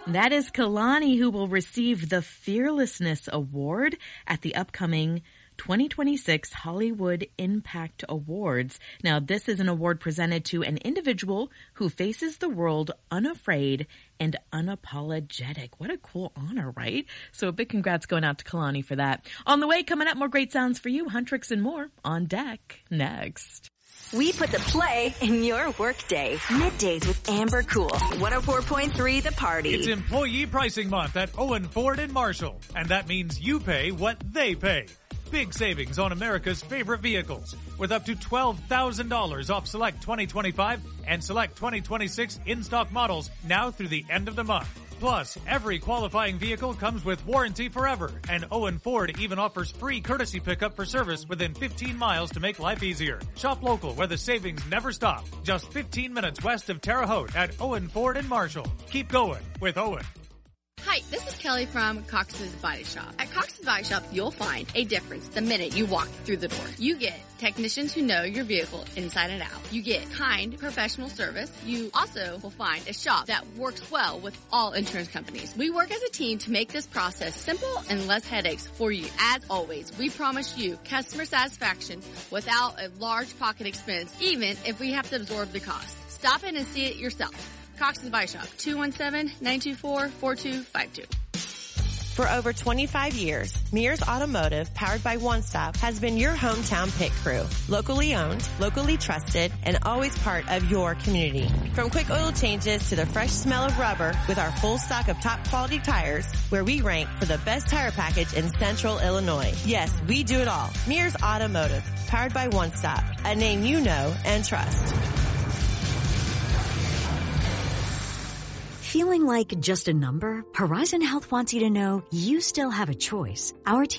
That is Kalani, who will receive the Fearlessness Award at the upcoming 2026 Hollywood Impact Awards. Now, this is an award presented to an individual who faces the world unafraid and unapologetic. What a cool honor, right? So a big congrats going out to Kalani for that. On the way, coming up, more great sounds for you. Huntrix and more on deck next. We put the play in your workday. Middays with Amber Cool. 104.3 The Party. It's Employee Pricing Month at Owen Ford and Marshall. And that means you pay what they pay. Big savings on America's favorite vehicles with up to $12,000 off select 2025 and select 2026 in-stock models now through the end of the month. Plus, every qualifying vehicle comes with warranty forever, and Owen Ford even offers free courtesy pickup for service within 15 miles to make life easier. Shop local where the savings never stop. Just 15 minutes west of Terre Haute at Owen Ford and Marshall. Keep going with Owen. Hi, this is Kelly from Cox's Body Shop. At Cox's Body Shop, you'll find a difference the minute you walk through the door. You get technicians who know your vehicle inside and out. You get kind, professional service. You also will find a shop that works well with all insurance companies. We work as a team to make this process simple and less headaches for you. As always, we promise you customer satisfaction without a large pocket expense, even if we have to absorb the cost. Stop in and see it yourself. Cox's Body Shop, 217-924-4252. For over 25 years, Mears Automotive, powered by One Stop, has been your hometown pit crew. Locally owned, locally trusted, and always part of your community. From quick oil changes to the fresh smell of rubber with our full stock of top quality tires, where we rank for the best tire package in Central Illinois. Yes, we do it all. Mears Automotive, powered by One Stop, a name you know and trust. Feeling like just a number? Horizon Health wants you to know you still have a choice. Our team